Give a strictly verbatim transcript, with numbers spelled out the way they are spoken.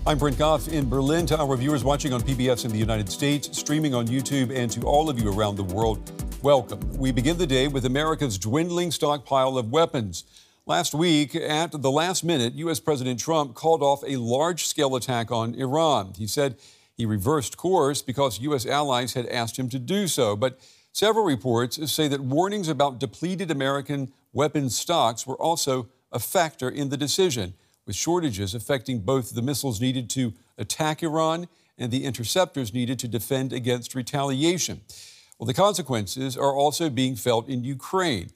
I'm Brent Goff in Berlin. To our viewers watching on P B S in the United States, streaming on YouTube, and to all of you around the world, welcome. We begin the day with America's dwindling stockpile of weapons. Last week, at the last minute, U S President Trump called off a large-scale attack on Iran. He said he reversed course because U S allies had asked him to do so. But several reports say that warnings about depleted American weapons stocks were also a factor in the decision, with shortages affecting both the missiles needed to attack Iran and the interceptors needed to defend against retaliation. Well, the consequences are also being felt in Ukraine.